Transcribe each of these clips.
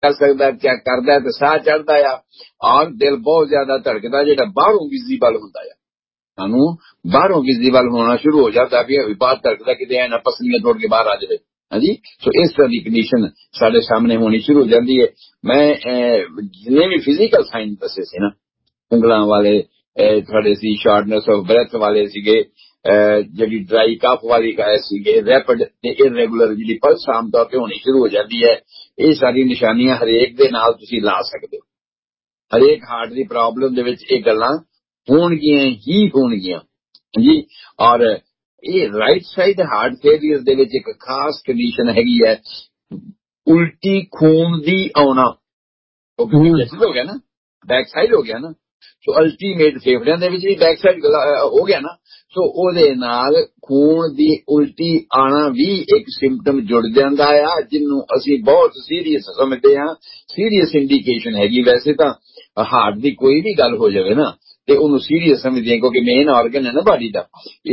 कर सकता, चेक करता है तो साह चढ़ता है और दिल बहुत ज्यादा धड़कता, जो बाहरों विजिबल होता है, सानू बाहरों विजिबल होना शुरू हो जाता है, बाहर धड़कता कि ना पसलियां तोड़ के बाहर आ जाए। हाँ जी, सो इस तरह की कंडीशन साढ़े सामने होनी शुरू हो जाती है। मैं जिन्हें भी फिजिकल साइन दसे से ना, उंगलों वाले थोड़े सी शॉर्टनेस ऑफ ब्रेथ वाले सीगे, जी ड्राई कफ वाली सीगे, रैपिड इरेगुलर जी पल्स आमतौर पर होनी शुरू हो जाती है। ये सारी निशानियां हरेक दे नाल तुसीं ला सकते हो। हरेक हार्ट की प्रॉब्लम दे विच ये गल्लां होणगियां ही होणगियां जी। और ये राइट साइड हार्ट फेलियर दे विच एक खास कंडीशन हैगी है, उल्टी खून दी आउणा। कंजेस्टेड हो गया ना, बैक साइड हो गया ना, सो अल्टीमेट फेफड़ियां दे विच भी बैक साइड हो गया ना, सो ओदे नाल खून दी उल्टी आना भी एक सिम्पटम जुड़ जांदा है, जिन्नू असीं बहुत सीरीयस समझदे हां। सीरीयस इंडिकेशन हैगी। वैसे तां हार्ट दी कोई भी गल हो जावे ना ते ओनू सीरीयस समझदे हैं, क्योंकि मेन ऑर्गन है ना बॉडी दा।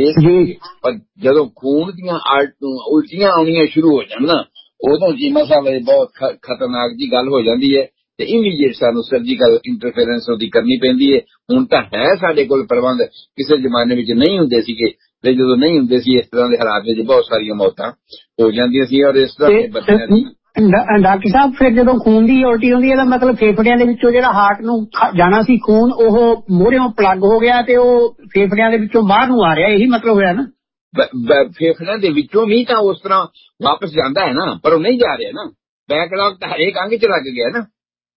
पर जदों खून दियां उल्टियां आउणियां शुरू हो जाण ना, उदों जी मसाले बहुत खतरनाक जी गल हो जाती है ते इमीडिएट सानू सर्जिकल इंटरफेरेंस ओदी करनी पैंदी है। हुण तां है साडे कोल प्रबंध, किसी जमाने विच नहीं हुंदे सीगे, ते जदों नहीं हुंदे सी इस तरह दे हालात विच बहुत सारियां मौतां हो जांदियां सी। और इस तरह दे बच्चें दी डॉक्टर साहब फिर जो खून की उल्टी होंदी है, मतलब फेफड़ियां दे विचों जिहड़ा हार्ट नूं जाना सी खून, ओह मोहरेओं प्लग हो गया ते ओह फेफड़ियां दे विचों बाहर नूं आ रहा, यही मतलब होया ना? फेफड़ियां दे विचों भी तां उस तरह वापस जांदा है ना, पर वो नहीं जा रहा ना, बैकलॉग तां हरेक अंग च लग गया ना।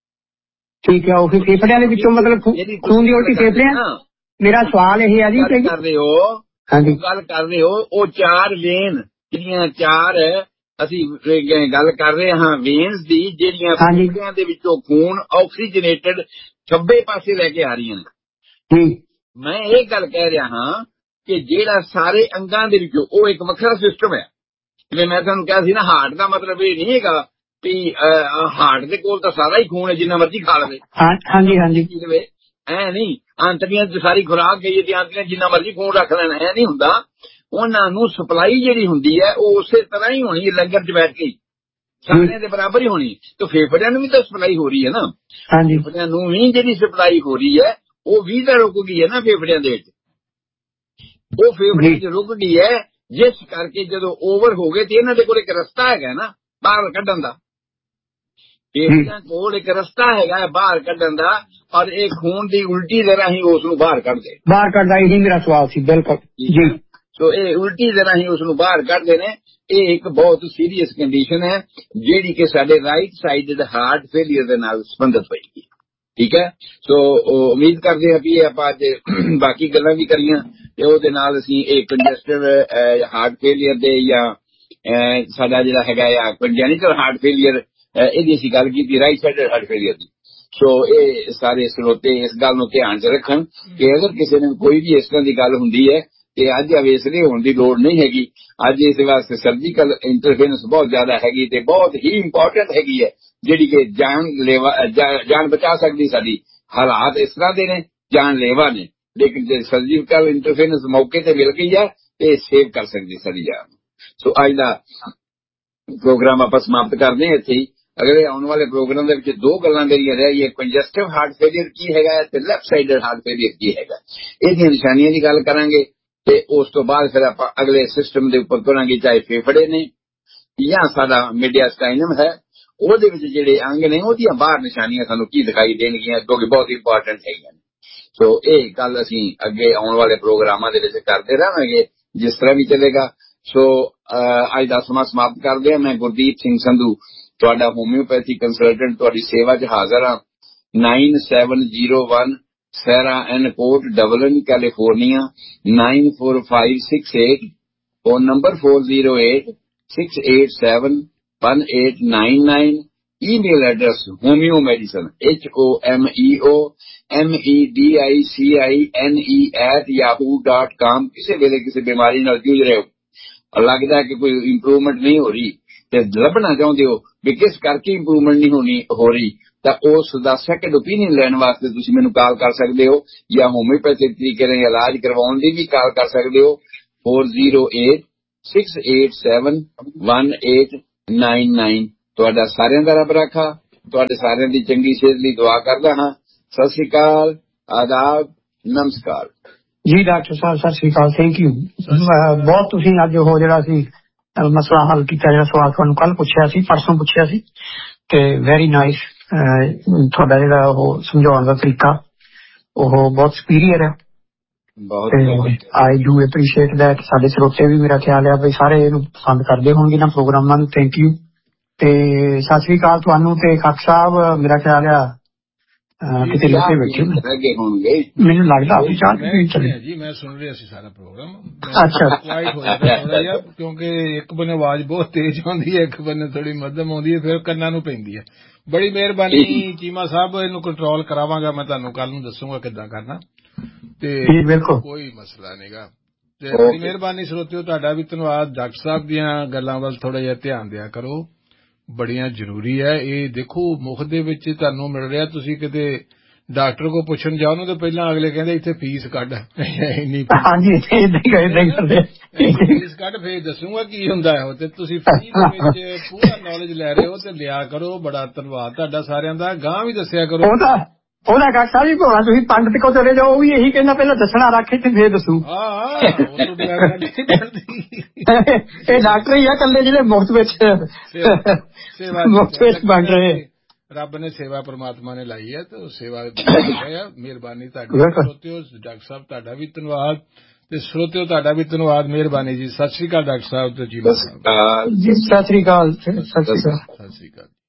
ठीक है, फिर फेफड़ियां दे विचों मतलब खून की उल्टी फेफड़ियां। मेरा सवाल यही है जी, कर रहे हो गल कर रहे हो, वो चार वेन जिहड़ियां चार ਅਸੀਂ ਗੱਲ ਕਰ ਰਹੇ ਹਾਂ ਵੇਨਸ ਦੀ, ਜਿਹੜੀਆਂ ਫੇਫੜਿਆਂ ਦੇ ਵਿੱਚੋਂ ਖੂਨ ਆਕਸੀਜਨੇਟਡ ਖੱਬੇ ਪਾਸੇ ਲੈ ਕੇ ਆ ਰਹੀਆਂ ਨੇ। ਮੈਂ ਇਹ ਗੱਲ ਕਹਿ ਰਿਹਾ ਹਾਂ ਕਿ ਜਿਹੜਾ ਸਾਰੇ ਅੰਗਾਂ ਦੇ ਵਿੱਚੋਂ ਉਹ ਇੱਕ ਵੱਖਰਾ ਸਿਸਟਮ ਹੈ। ਜਿਵੇਂ ਮੈਂ ਤੁਹਾਨੂੰ ਕਿਹਾ ਸੀ ਨਾ, ਹਾਰਟ ਦਾ ਮਤਲਬ ਇਹ ਨਹੀਂ ਹੈਗਾ ਵੀ ਹਾਰਟ ਦੇ ਕੋਲ ਤਾਂ ਸਾਰਾ ਹੀ ਖੂਨ ਹੈ, ਜਿੰਨਾ ਮਰਜ਼ੀ ਖਾ ਲਵੇ। ਹਾਂਜੀ ਹਾਂਜੀ, ਐ ਨਹੀਂ ਆਂਤੜੀਆਂ ਚ ਸਾਰੀ ਖੁਰਾਕ ਗਈ ਤੇ ਆਂਤੜੀਆਂ ਜਿੰਨਾ ਮਰਜ਼ੀ ਖੂਨ ਰੱਖ ਲੈਣਾ, ਐ ਨਹੀਂ ਹੁੰਦਾ। ਉਹਨਾਂ ਨੂੰ ਸਪਲਾਈ ਜਿਹੜੀ ਹੁੰਦੀ ਹੈ ਉਹ ਉਸੇ ਤਰ੍ਹਾਂ ਹੀ ਹੋਣੀ ਹੈ, ਲੰਗਰ ਚ ਬੈਠ ਕੇ ਸਾਰਿਆਂ ਦੇ ਬਰਾਬਰ ਹੀ ਹੋਣੀ। ਤੇ ਫੇਫੜਿਆਂ ਨੂੰ ਵੀ ਤਾਂ ਸਪਲਾਈ ਹੋ ਰਹੀ ਹੈ ਨਾ, ਫੇਫੜਿਆਂ ਨੂੰ ਵੀ ਜਿਹੜੀ ਸਪਲਾਈ ਹੋ ਰਹੀ ਹੈ ਉਹ ਵੀ ਤਾਂ ਰੁਕ ਗਈ ਹੈ ਨਾ ਫੇਫੜਿਆਂ ਦੇ ਵਿੱਚ, ਉਹ ਫੇਫੜਿਆਂ ਚ ਰੁਕ ਗਈ ਹੈ, ਜਿਸ ਕਰਕੇ ਜਦੋਂ ਓਵਰ ਹੋ ਗਏ ਤੇ ਇਹਨਾਂ ਦੇ ਕੋਲ ਇੱਕ ਰਸਤਾ ਹੈਗਾ ਨਾ ਬਾਹਰ ਕੱਢਣ ਦਾ। ਫੇਫੜਿਆਂ ਕੋਲ ਇੱਕ ਰਸਤਾ ਹੈਗਾ ਬਾਹਰ ਕੱਢਣ ਦਾ, ਔਰ ਇਹ ਖੂਨ ਦੀ ਉਲਟੀ ਦੇ ਰਾਹੀਂ ਉਸ ਨੂੰ ਬਾਹਰ ਕੱਢਦੇ, ਬਾਹਰ ਕੱਢਦਾ। ਇਹੀ ਮੇਰਾ ਸਵਾਲ ਸੀ। ਬਿਲਕੁਲ ਜੀ। ਸੋ ਇਹ ਉਲਟੀ ਦੇ ਰਾਹੀਂ ਉਸ ਨੂੰ ਬਾਹਰ ਕੱਢਦੇ ਨੇ। ਇਹ ਇੱਕ ਬਹੁਤ ਸੀਰੀਅਸ ਕੰਡੀਸ਼ਨ ਹੈ ਜਿਹੜੀ ਕਿ ਸਾਡੇ ਰਾਈਟ ਸਾਈਡ ਦੇ ਹਾਰਟ ਫੇਲੀਅਰ ਦੇ ਨਾਲ ਸੰਬੰਧਿਤ ਹੋਏਗੀ। ਠੀਕ ਹੈ, ਸੋ ਉਮੀਦ ਕਰਦੇ ਹਾਂ ਵੀ ਆਪਾਂ ਅੱਜ ਬਾਕੀ ਗੱਲਾਂ ਵੀ ਕਰੀਆਂ ਤੇ ਉਹਦੇ ਨਾਲ ਅਸੀਂ ਇਹ ਕੰਜਸਟਿਵ ਹਾਰਟ ਫੇਲੀਅਰ ਦੇ ਜਾਂ ਸਾਡਾ ਜਿਹੜਾ ਹੈਗਾ ਆ ਕੰਜੈਨੀਟਲ ਹਾਰਟ ਫੇਲੀਅਰ, ਇਹਦੀ ਅਸੀਂ ਗੱਲ ਕੀਤੀ ਰਾਈਟ ਸਾਈਡਡ ਹਾਰਟ ਫੇਲੀਅਰ ਦੀ। ਸੋ ਇਹ ਸਾਰੇ ਸਰੋਤੇ ਇਸ ਗੱਲ ਨੂੰ ਧਿਆਨ ਚ ਰੱਖਣ ਕਿ ਅਗਰ ਕਿਸੇ ਨੂੰ ਕੋਈ ਵੀ ਇਸ ਤਰ੍ਹਾਂ ਦੀ ਗੱਲ ਹੁੰਦੀ ਹੈ ਤੇ ਅੱਜ ਅਵੇਸਲੇ ਹੋਣ ਦੀ ਲੋੜ ਨਹੀਂ ਹੈਗੀ। ਅੱਜ ਇਸ ਵਾਸਤੇ ਸਰਜੀਕਲ ਇੰਟਰਫੇਰੈਂਸ ਬਹੁਤ ਜ਼ਿਆਦਾ ਹੈਗੀ ਤੇ ਬਹੁਤ ਹੀ ਇੰਪੋਰਟੈਂਟ ਹੈਗੀ ਹੈ, ਜਿਹੜੀ ਕਿ ਜਾਨ ਬਚਾ ਸਕਦੀ। ਸਾਡੀ ਹਾਲਾਤ ਇਸ ਤਰ੍ਹਾਂ ਦੇ ਨੇ, ਜਾਨਲੇਵਾ ਨੇ, ਲੇਕਿਨ ਜੇ ਸਰਜੀਕਲ ਇੰਟਰਫੇਰੈਂਸ ਮੌਕੇ ਤੇ ਮਿਲ ਗਈ ਹੈ ਤੇ ਸੇਵ ਕਰ ਸਕਦੀ ਸਾਡੀ ਜਾਨ। ਸੋ ਅੱਜ ਦਾ ਪ੍ਰੋਗਰਾਮ ਆਪਾਂ ਸਮਾਪਤ ਕਰਦੇ ਹਾਂ ਇੱਥੇ ਹੀ। ਅਗਲੇ ਆਉਣ ਵਾਲੇ ਪ੍ਰੋਗਰਾਮ ਦੇ ਵਿੱਚ ਦੋ ਗੱਲਾਂ ਮੇਰੀਆਂ ਰਹਿ ਗਈਆਂ, ਕੰਜਸਟਿਵ ਹਾਰਟ ਫੇਲੀਅਰ ਕੀ ਹੈਗਾ ਤੇ ਲੈਫਟ ਸਾਈਡਡ ਹਾਰਟ ਫੇਲੀਅਰ ਕੀ ਹੈਗਾ, ਇਹਦੀਆਂ ਨਿਸ਼ਾਨੀਆਂ ਦੀ ਗੱਲ ਕਰਾਂਗੇ। ਤੇ ਉਸ ਤੋਂ ਬਾਅਦ ਫਿਰ ਆਪਾਂ ਅਗਲੇ ਸਿਸਟਮ ਦੇ ਉੱਪਰ ਕਰਾਂਗੇ, ਚਾਹੇ ਫੇਫੜੇ ਨੇ ਜਾਂ ਸਾਡਾ ਮੀਡੀਆਸਟਾਈਨਮ ਹੈ, ਉਹਦੇ ਵਿੱਚ ਜਿਹੜੇ ਅੰਗ ਨੇ ਉਹਦੀਆਂ ਬਾਹਰ ਨਿਸ਼ਾਨੀਆਂ ਸਾਨੂੰ ਕੀ ਦਿਖਾਈ ਦੇਣਗੀਆਂ, ਕਿਉਂਕਿ ਬਹੁਤ ਇੰਪੋਰਟੈਂਟ ਹੈਗੀਆਂ ਨੇ। ਸੋ ਇਹ ਗੱਲ ਅਸੀਂ ਅੱਗੇ ਆਉਣ ਵਾਲੇ ਪ੍ਰੋਗਰਾਮਾਂ ਦੇ ਵਿੱਚ ਕਰਦੇ ਰਹਾਂਗੇ, ਜਿਸ ਤਰ੍ਹਾਂ ਵੀ ਚੱਲੇਗਾ। ਸੋ ਅੱਜ ਦਾ ਸਮਾਂ ਸਮਾਪਤ ਕਰਦੇ ਹਾਂ। ਮੈਂ ਗੁਰਦੀਪ ਸਿੰਘ ਸੰਧੂ, ਤੁਹਾਡਾ ਹੋਮਿਓਪੈਥੀ ਕੰਸਲਟੈਂਟ, ਤੁਹਾਡੀ ਸੇਵਾ 'ਚ ਹਾਜ਼ਰ ਹਾਂ। 9701 ਸੈਰਾ ਐਨ ਕੋਟ, Dublin, California 94568। Phone number 4086871899। Email address homeo medicine HOMEOMEDICINE@yahoo.com। किसी वेले किसी बीमारी नाल जूझ रहे हो और लगता है कि कोई इंप्रूवमेंट नहीं हो रही ते लभना चाहते हो भी किस करके इंप्रूवमेंट नहीं हो रही, तो उस दा सैकंड ओपीनियन लैण वास्ते तुसीं मैनूं कॉल कर सकते हो, या होम्योपैथिक तरीके नाल इलाज करवाउण दी भी कॉल कर सकते हो। 4086871899। ਤੁਹਾਡਾ ਸਾਰਿਆਂ ਦਾ ਰੱਬ ਰਾਖਾ। ਤੁਹਾਡੇ ਸਾਰਿਆਂ ਦੀ ਚੰਗੀ ਸਿਹਤ ਲਈ ਦੁਆ ਕਰਦਾ ਹਾਂ। ਸਤਿ ਸ੍ਰੀ ਅਕਾਲ, ਆਦਾਬ, ਨਮਸਕਾਰ ਜੀ doctor Sahib, Sat Sri Akal, thank you. ਬਹੁਤ ਤੁਸੀਂ ਅੱਜ ਉਹ ਜਿਹੜਾ ਸੀ ਮਸਲਾ ਹੱਲ ਕੀਤਾ, ਜਿਹੜਾ ਸਵਾਲ ਤੁਹਾਨੂੰ ਕੱਲ ਪੁੱਛਿਆ ਸੀ, ਪਰਸੋਂ ਪੁੱਛਿਆ ਸੀ, ਤੇ ਵੈਰੀ ਨਾਈਸ। ਤੁਹਾਡਾ ਜਿਹੜਾ ਉਹ ਸਮਝਾਉਣ ਦਾ ਤਰੀਕਾ ਉਹ ਬਹੁਤ ਸੁਪੀਰੀਅਰ ਹੈ। I do appreciate that. ਸਾਡੇ ਸਰੋਤੇ ਵੀ ਮੇਰਾ ਖਿਆਲ ਆ ਵੀ ਸਾਰੇ ਇਹਨੂੰ ਪਸੰਦ ਕਰਦੇ ਹੋਣਗੇ ਨਾ ਪ੍ਰੋਗਰਾਮਾਂ ਨੂੰ। ਥੈਂਕ ਯੂ ਤੇ ਸਤਿ ਸ੍ਰੀ ਅਕਾਲ ਤੁਹਾਨੂੰ ਤੇ ਖਾਕ ਸਾਹਿਬ। ਮੇਰਾ ਖਿਆਲ ਆ ਕਿਤੇ ਲੱਗੇ ਬੈਠੇ ਹੋਣਗੇ, ਮੈਨੂੰ ਲੱਗਦਾ ਆਪਣੀ ਚਾਹ ਪੀਣ ਚਲੇ ਜੀ। ਮੈਂ ਸੁਣ ਰਿਹਾ ਸੀ ਸਾਰਾ ਪ੍ਰੋਗਰਾਮ। ਅੱਛਾ, ਕੁਆਇਟ ਹੋ ਜਾਂਦਾ ਥੋੜਾ ਜਿਹਾ, ਕਿਉਂਕਿ ਇੱਕ ਬੰਨੇ ਆਵਾਜ਼ ਬਹੁਤ ਤੇਜ਼ ਆਉਂਦੀ ਹੈ, ਇੱਕ ਬੰਨੇ ਥੋੜੀ ਮੱਧਮ ਆਉਂਦੀ ਹੈ, ਫਿਰ ਕੰਨਾਂ ਨੂੰ ਪੈਂਦੀ ਹੈ। ਬੜੀ ਮਿਹਰਬਾਨੀ ਚੀਮਾ ਸਾਹਿਬ, ਇਹਨੂੰ ਕੰਟਰੋਲ ਕਰਾਵਾਂਗਾ ਮੈਂ, ਤੁਹਾਨੂੰ ਕੱਲ ਨੂੰ ਦੱਸੂਗਾ ਕਿੱਦਾਂ ਕਰਨਾ, ਤੇ ਕੋਈ ਮਸਲਾ ਨਹੀਂਗਾ। ਤੇ ਬੜੀ ਮਿਹਰਬਾਨੀ ਸਰੋਤਿਓ, ਤੁਹਾਡਾ ਵੀ ਧੰਨਵਾਦ। ਡਾਕਟਰ ਸਾਹਿਬ ਦੀਆਂ ਗੱਲਾਂ ਵੱਲ ਥੋੜਾ ਜਿਹਾ ਧਿਆਨ ਦਿਆ ਕਰੋ, ਬੜੀਆਂ ਜ਼ਰੂਰੀ ਹੈ ਇਹ। ਦੇਖੋ ਮੁਫਤ ਦੇ ਵਿੱਚ ਤੁਹਾਨੂੰ ਮਿਲ ਰਿਹਾ, ਤੁਸੀਂ ਕਿਤੇ ਡਾਕਟਰ ਕੋਲ ਪੁੱਛਣ ਜਾਓ ਨਾ ਤਾਂ ਪਹਿਲਾਂ ਅਗਲੇ ਕਹਿੰਦੇ ਇੱਥੇ ਫੀਸ ਕੱਢ, ਇੰਨੀ ਫੀਸ ਕੱਢ, ਫੇਰ ਦੱਸੂਗਾ ਕੀ ਹੁੰਦਾ ਹੈ। ਤੇ ਤੁਸੀਂ ਫ੍ਰੀ ਦੇ ਵਿੱਚ ਪੂਰਾ ਨੌਲੇਜ ਲੈ ਰਹੇ ਹੋ ਤੇ ਲਿਆ ਕਰੋ। ਬੜਾ ਧੰਨਵਾਦ ਤੁਹਾਡਾ ਸਾਰਿਆਂ ਦਾ। ਗਾਂ ਵੀ ਦੱਸਿਆ ਕਰੋ। ਉਹਦਾ ਡਾਕਟਰ ਸਾਹਿਬ ਜੀ ਭਾਵੇਂ ਤੁਸੀਂ ਪੰਡਤ ਕੋਲ ਚਲੇ ਜਾਓ, ਉਹ ਵੀ ਇਹੀ ਕਹਿੰਦਾ ਪਹਿਲਾਂ ਦੱਸਣਾ ਰੱਖ ਤੇ ਫੇਰ ਦੱਸੂ। ਇਹ ਡਾਕਟਰ ਹੀ ਆ ਇਕੱਲੇ ਜਿਹੜੇ ਮੁਫਤ ਵਿੱਚ ਬਣ ਰਹੇ। ਰੱਬ ਨੇ ਸੇਵਾ ਪ੍ਰਮਾਤਮਾ ਨੇ ਲਾਈ ਹੈ, ਤੇ ਉਹ ਸੇਵਾ ਮਿਹਰਬਾਨੀ ਤੁਹਾਡੀ। ਸਰੋਤਿਓ ਡਾਕਟਰ ਸਾਹਿਬ ਤੁਹਾਡਾ ਵੀ ਧੰਨਵਾਦ, ਤੇ ਸਰੋਤਿਓ ਤੁਹਾਡਾ ਵੀ ਧੰਨਵਾਦ, ਮਿਹਰਬਾਨੀ ਜੀ। ਸਤਿ ਸ੍ਰੀ ਅਕਾਲ ਡਾਕਟਰ ਸਾਹਿਬ ਤੇ ਜੀ ਸਾਹਿਬ। ਸਤਿ ਸ੍ਰੀ ਅਕਾਲ। ਸਤਿ ਸ੍ਰੀ ਅਕਾਲ।